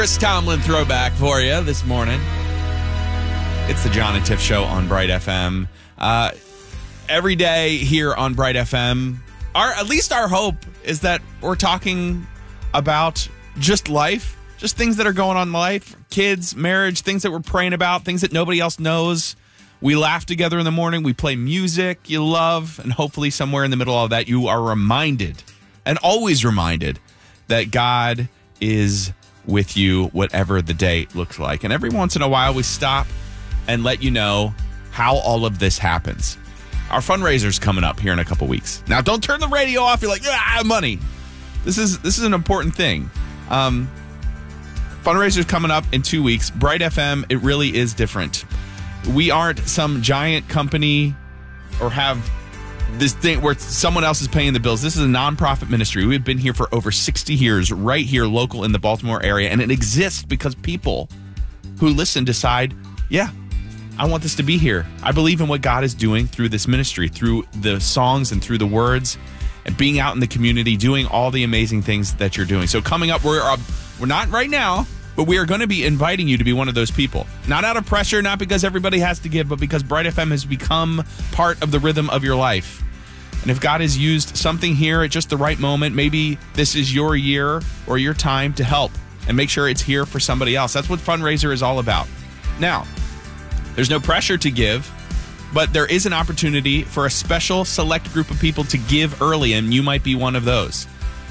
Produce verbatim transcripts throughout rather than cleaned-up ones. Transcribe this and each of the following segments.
Chris Tomlin throwback for you this morning. It's the John and Tiff Show on Bright F M. Uh, every day here on Bright F M, our at least our hope is that we're talking about just life, just things that are going on in life, kids, marriage, things that we're praying about, things that nobody else knows. We laugh together in the morning. We play music you love, and hopefully somewhere in the middle of that, you are reminded and always reminded that God is with you, whatever the day looks like. And every once in a while, we stop and let you know how all of this happens. Our fundraiser's coming up here in a couple weeks. Now, don't turn the radio off. You're like, ah, money. This is this is an important thing. Um, fundraiser's coming up in two weeks. Bright F M, it really is different. We aren't some giant company or have this thing where someone else is paying the bills. This is a nonprofit ministry. We've been here for over sixty years, right here, local in the Baltimore area. And it exists because people who listen decide, yeah, I want this to be here. I believe in what God is doing through this ministry, through the songs and through the words, and being out in the community, doing all the amazing things that you're doing. So coming up, we're uh, we're not right now, but we are going to be inviting you to be one of those people. Not out of pressure, not because everybody has to give, but because Bright F M has become part of the rhythm of your life. And if God has used something here at just the right moment, maybe this is your year or your time to help and make sure it's here for somebody else. That's what fundraiser is all about. Now, there's no pressure to give, but there is an opportunity for a special select group of people to give early, and you might be one of those.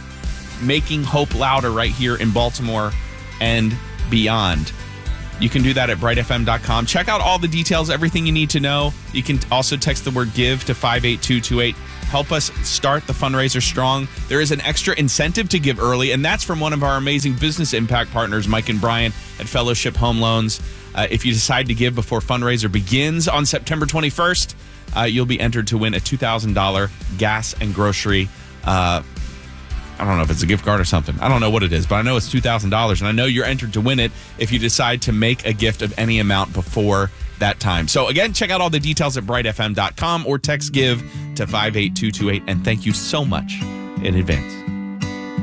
Making hope louder right here in Baltimore and beyond. You can do that at bright f m dot com. Check out all the details, everything you need to know. You can also text the word GIVE to five eight two two eight. Help us start the fundraiser strong. There is an extra incentive to give early, and that's from one of our amazing business impact partners, Mike and Brian at Fellowship Home Loans. Uh, if you decide to give before fundraiser begins on September twenty-first, uh, you'll be entered to win a two thousand dollars gas and grocery uh I don't know if it's a gift card or something. I don't know what it is, but I know it's two thousand dollars, and I know you're entered to win it if you decide to make a gift of any amount before that time. So again, check out all the details at bright f m dot com or text GIVE to five eight two two eight, and thank you so much in advance.